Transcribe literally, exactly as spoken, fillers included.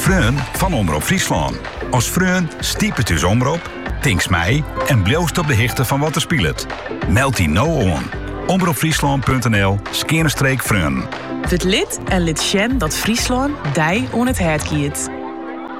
Freun van Omroep Friesland. Als Freun stiep het dus omroep, tinks mij en bloost op de hichte van wat er speelt. Meld die nou aan. omroepfriesland punt n l skerenstreek Freun. Word lid en lid sjen dat Friesland dij on het hert kiet.